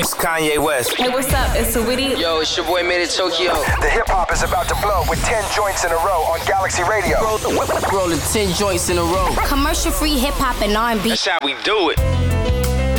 It's Kanye West. Hey, what's up? It's Saweetie. Yo, it's your boy Made in Tokyo. The hip-hop is about to blow with 10 joints in a row on Galaxy Radio. Rolling 10 joints in a row. Commercial-free hip-hop and R&B. That's how we do it.